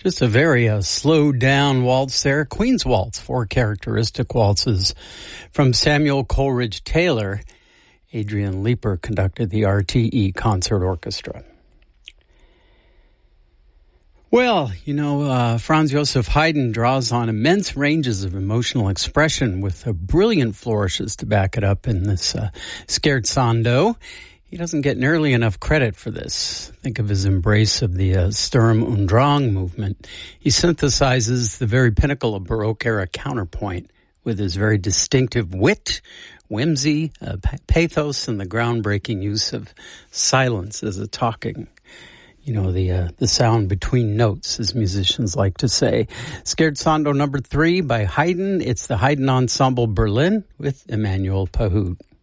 Just a very slowed down waltz there. Queen's Waltz, 4 characteristic waltzes from Samuel Coleridge Taylor. Adrian Leeper conducted the RTE Concert Orchestra. Well, Franz Joseph Haydn draws on immense ranges of emotional expression with brilliant flourishes to back it up in this Scherzando. He doesn't get nearly enough credit for this. Think of his embrace of the Sturm und Drang movement. He synthesizes the very pinnacle of Baroque-era counterpoint with his very distinctive wit, whimsy, pathos, and the groundbreaking use of silence as a talking. The sound between notes, as musicians like to say. Scherzando number 3 by Haydn. It's the Haydn Ensemble Berlin with Emmanuel Pahud.